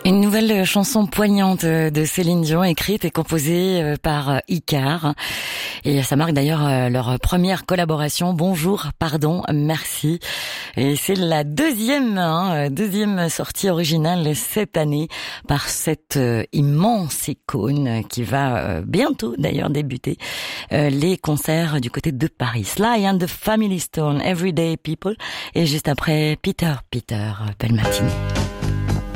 Une nouvelle chanson poignante de Céline Dion, écrite et composée par Icare. Et ça marque d'ailleurs leur première collaboration. Bonjour, pardon, merci. Et c'est la deuxième sortie originale cette année par cette immense icône qui va bientôt d'ailleurs débuter les concerts du côté de Paris. Sly and the Family Stone, Everyday People. Et juste après, Peter, belle matinée.